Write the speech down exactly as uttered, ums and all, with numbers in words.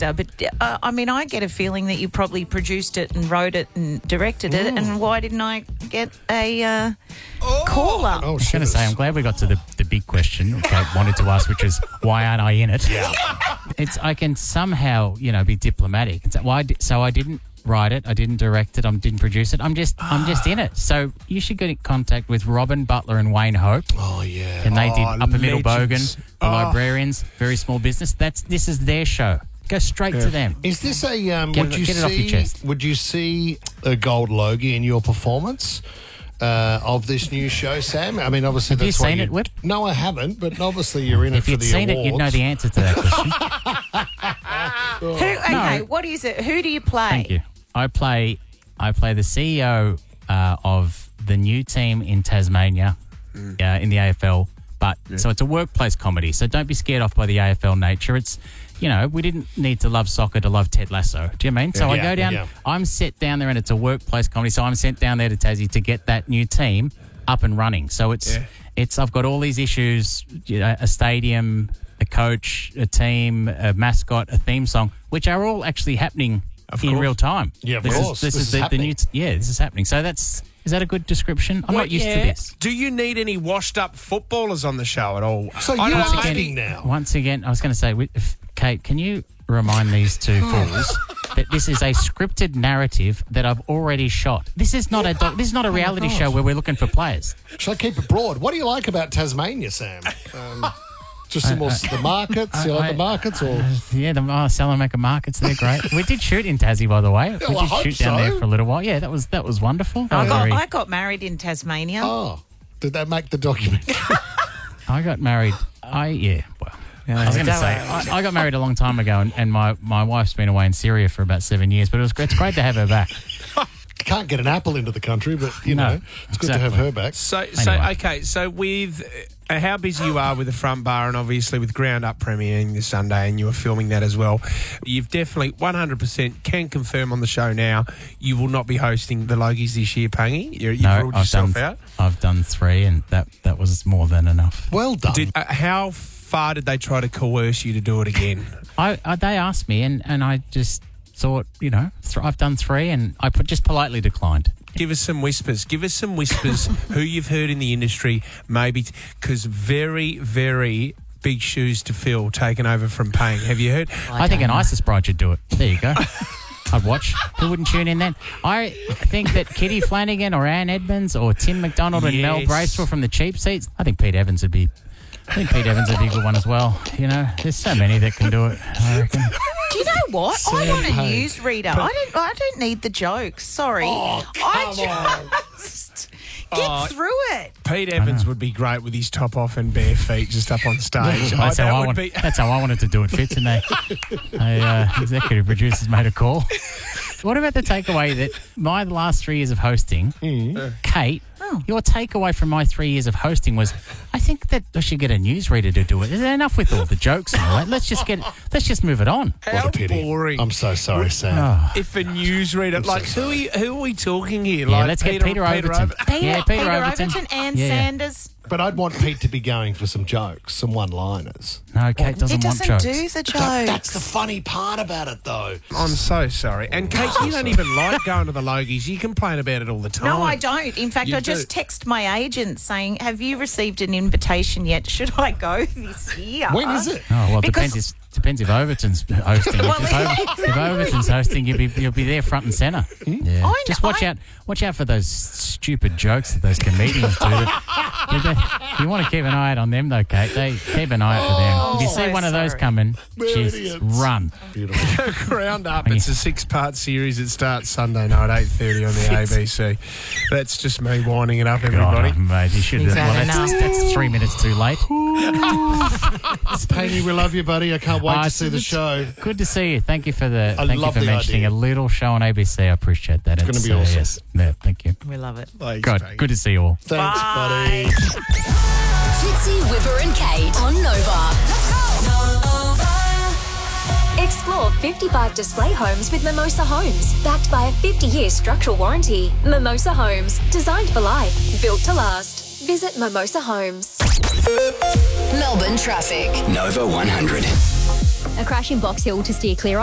director, but uh, I mean, I get a feeling that you probably produced it and wrote it and directed Mm. it, and why didn't I get a uh, oh. call up? Oh, I was going to say, I'm glad we got to the, the big question Kate wanted to ask, which is, why aren't I in it? Yeah. It's I can somehow, you know, be diplomatic. And say, why? Di- so I didn't write it, I didn't direct it, I didn't produce it. I'm just, I'm just in it. So you should get in contact with Robin Butler and Wayne Hope. Oh, yeah. And they oh, did Upper Middle legends. Bogan, The Oh. Librarians, Very Small Business. That's this is their show. Go straight to them. Is this a? Um, Get would it- you get it see? off your chest. Would you see a gold logie in your performance uh, of this new show, Sam? I mean, obviously, Have you that's why seen you- it, Whip? No, I haven't. But obviously, you're in it If for you'd the seen awards. it, you'd know the answer to that question. Who? Okay, No. what is it? Who do you play? Thank you. I play, I play the C E O uh, of the new team in Tasmania uh, in the A F L. But so it's a workplace comedy. So don't be scared off by the A F L nature. It's, you know, we didn't need to love soccer to love Ted Lasso. Do you mean? So I Yeah, go down, yeah. I'm set down there and it's a workplace comedy. So I'm sent down there to Tassie to get that new team up and running. So it's, Yeah. it's, I've got all these issues, you know, a stadium, a coach, a team, a mascot, a theme song, which are all actually happening Of in course. real time. Yeah, of this course. Is, this, This is, is the, the happening. new, yeah, this is happening. So that's, is that a good description? I'm Well, not used yeah. to this. Do you need any washed-up footballers on the show at all? So I you don't are know acting any- now. Once again, I was going to say, wi- if- Kate, can you remind these two fools that this is a scripted narrative that I've already shot? This is not a doc- this is not a reality show where we're looking for players. Should I keep it broad? What do you like about Tasmania, Sam? Um, just some more the markets. You like the markets, or Yeah, the oh, Salamanca markets, they're great. We did shoot in Tassie, by the way. We well, I did hope shoot down so. there for a little while. Yeah, that was that was wonderful. That I was got, very- I got married in Tasmania. oh, did that make the documentary? I got married. I yeah. Well, I was going to don't say worry. I, I got married a long time ago, and, and my, my wife's been away in Syria for about seven years. But it was great. It's great to have her back. Can't get an apple into the country, but you No, know, it's good to have exactly. her back. So, so Anyway. okay, so with uh, how busy you are with the front bar and obviously with Ground Up premiering this Sunday and you were filming that as well, you've definitely one hundred percent can confirm on the show now you will not be hosting the Logies this year, Pangy. You're, you've No, ruled I've yourself done out. I've done three, and that, that was more than enough. Well done. Did, uh, how far did they try to coerce you to do it again? I, I they asked me, and, and I just thought, you know, th- I've done three, and I put, just politely declined. Give us some whispers. Give us some whispers who you've heard in the industry, maybe, because very, very big shoes to fill taken over from Payne. Have you heard? I, think an ISIS bride should do it. There you go. I'd watch. Who wouldn't tune in then? I think that Kitty Flanagan or Ann Edmonds or Tim McDonald and Mel Yes. Bracewell from the cheap seats. I think Pete Evans would be. I think Pete Evans would be a good one as well. You know, there's so many that can do it. I reckon. Do you know what? I'm not a Sam newsreader. I don't. I don't need the jokes. Sorry. Oh, I just get Oh. through it. Pete Evans would be great with his top off and bare feet just up on stage. Oh, That's, that how I would want, be. that's how I wanted to do it, Fitz, and they, they uh, executive producers made a call. What about the takeaway that my last three years of hosting, Kate, your takeaway from my three years of hosting was, I think that I should get a newsreader to do it. Is there enough with all the jokes and all that? Let's just get, let's just move it on. How What a pity. boring. I'm so sorry, Sam. Oh. If a newsreader, like, who are, you, who are we talking here? Yeah, like let's get Peter Overton. Over- Peter, Yeah, Peter Peter Overton. Overton, Ann Yeah, yeah. Sanders. But I'd want Pete to be going for some jokes, some one-liners. No, Kate doesn't, He want doesn't jokes. do the jokes. That's the funny part about it, though. I'm so sorry. And Kate, you don't even like going to the Logies. You complain about it all the time. No, I don't. In fact, You I just do. text my agent saying, "Have you received an invitation yet? Should I go this year?" When is it? Oh, well, it Because- depends, if, depends if Overton's hosting. Well, if, Over, if Overton's hosting, you'll be, you'll be there front and centre. Yeah. I Just know- watch I- out watch out for those stupid jokes that those comedians do. That- that- you want to keep an eye out on them, though, Kate. They Keep an eye out for them. If you see so one of those sorry. coming, They're just idiots. run. Beautiful. Ground Up. It's a six-part series. It starts Sunday night, eight thirty on the A B C. That's just me winding it up, everybody. God, mate, you should. He's Well, had that's, enough. that's three minutes too late. Peggy, we love you, buddy. I can't wait Uh, to see the it's- show. Good to see you. Thank you for the. I thank love you for the mentioning idea. a little show on A B C. I appreciate that. It's gonna be awesome. Yes. Yeah, thank you. We love it. Thanks, Good. Peggy. Good to see you all. Thanks, buddy. Fitzy, Whipper and Kate on Nova. Explore fifty-five display homes with Mimosa Homes. Backed by a fifty-year structural warranty. Mimosa Homes. Designed for life. Built to last. Visit Mimosa Homes. Melbourne traffic. Nova one hundred. A crash in Box Hill to steer clear